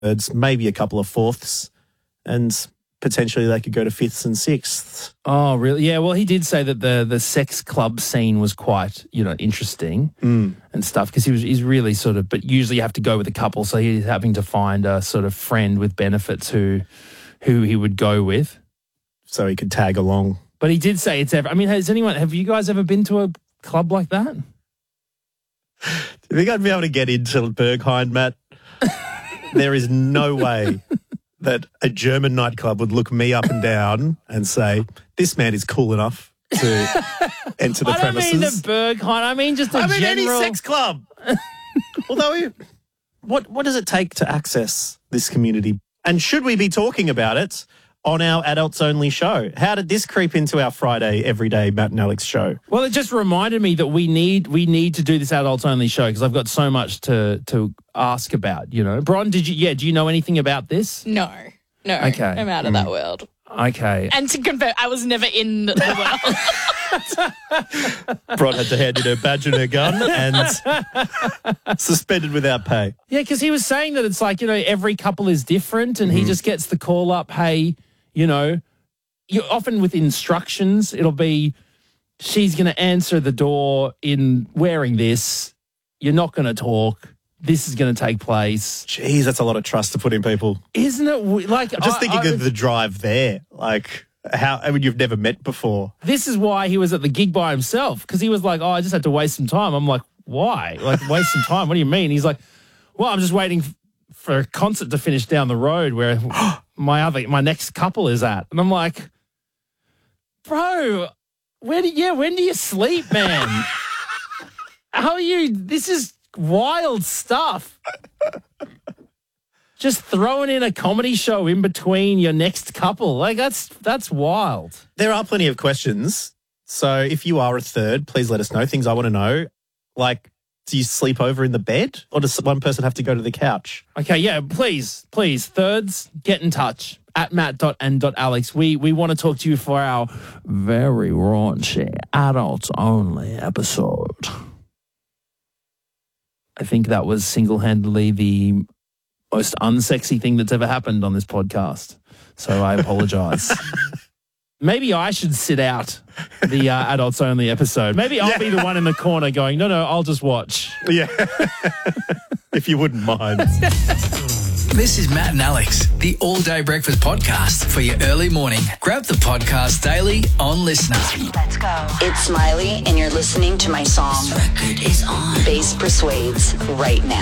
thirds, maybe a couple of fourths, and potentially they could go to fifths and sixths. Oh, really? Yeah, well, he did say that the sex club scene was quite, interesting and stuff because he's really sort of, but usually you have to go with a couple, so he's having to find a sort of friend with benefits who he would go with. So he could tag along. But he did say it's ever, have you guys ever been to a club like that? Do you think I'd be able to get into Berghain, Matt? There is no way that a German nightclub would look me up and down and say, this man is cool enough to enter the premises. I don't mean the Berghain. I mean just general... any sex club. Although, what does it take to access this community? And should we be talking about it on our Adults Only show? How did this creep into our Friday everyday Matt and Alex show? Well, it just reminded me that we need to do this Adults Only show because I've got so much to ask about, Bron, do you know anything about this? No. Okay. I'm out of that world. Okay. And to confirm, I was never in the world. Bron had to hand in her badge and her gun and suspended without pay. Yeah, because he was saying that it's like, every couple is different and he just gets the call up, hey, you're often with instructions, it'll be, she's going to answer the door in wearing this, you're not going to talk, this is going to take place. Jeez, that's a lot of trust to put in people. Isn't it? Like, I'm just thinking of the drive there, like... you've never met before. This is why he was at the gig by himself, because he was like, I just had to waste some time. I'm like, why? Like, waste some time? What do you mean? He's like, well, I'm just waiting for a concert to finish down the road where my next couple is at. And I'm like, bro, when do you sleep, man? How are you? This is wild stuff. Just throwing in a comedy show in between your next couple. Like, that's wild. There are plenty of questions. So if you are a third, please let us know. Things I want to know. Like, do you sleep over in the bed or does one person have to go to the couch? Okay, yeah, please, thirds, get in touch at matt.and.alex. We want to talk to you for our very raunchy, adults-only episode. I think that was single-handedly the most unsexy thing that's ever happened on this podcast. So I apologize. Maybe I should sit out the Adults Only episode. Maybe I'll be the one in the corner going, no, I'll just watch. Yeah. If you wouldn't mind. This is Matt and Alex, the all-day breakfast podcast for your early morning. Grab the podcast daily on Listener. Let's go. It's Smiley, and you're listening to my song. This record is on. Bass Persuades right now.